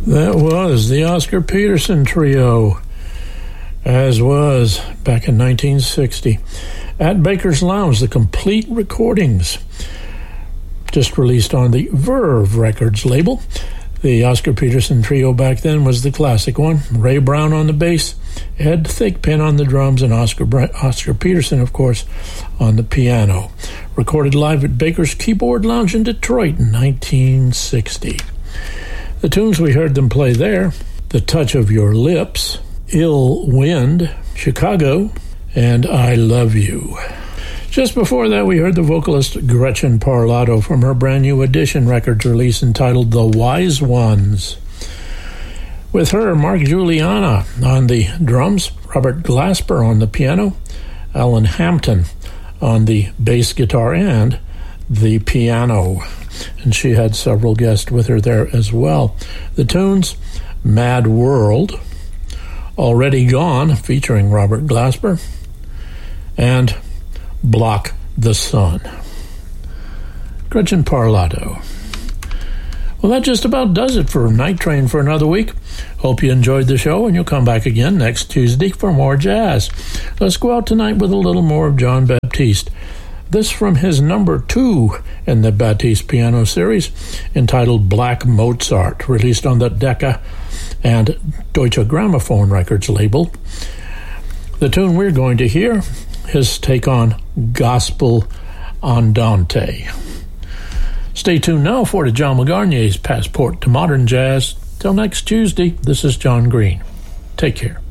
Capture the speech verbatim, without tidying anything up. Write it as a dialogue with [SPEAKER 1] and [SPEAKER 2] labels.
[SPEAKER 1] That was the Oscar Peterson Trio, as was back in nineteen sixty. At Baker's Lounge, the complete recordings, just released on the Verve Records label. The Oscar Peterson Trio back then was the classic one. Ray Brown on the bass, Ed Thigpen on the drums, and Oscar, Oscar Peterson, of course, on the piano. Recorded live at Baker's Keyboard Lounge in Detroit in nineteen sixty. The tunes we heard them play there: The Touch of Your Lips, Ill Wind, Chicago, and I Love You. Just before that, we heard the vocalist Gretchen Parlato from her brand new Edition Records release entitled The Wise Ones. With her, Mark Juliana on the drums, Robert Glasper on the piano, Alan Hampton on the bass guitar and the piano. And she had several guests with her there as well. The tunes: Mad World, Already Gone, featuring Robert Glasper, and Block the Sun. Gretchen Parlato. Well, that just about does it for Night Train for another week. Hope you enjoyed the show, and you'll come back again next Tuesday for more jazz. Let's go out tonight with a little more of John Baptiste. This from his number two in the Baptiste Piano Series, entitled Black Mozart, released on the Decca and Deutsche Grammophon Records label. The tune we're going to hear, his take on Gospel Andante. Stay tuned now for the John McGarnier's Passport to Modern Jazz. Till next Tuesday, this is John Green. Take care.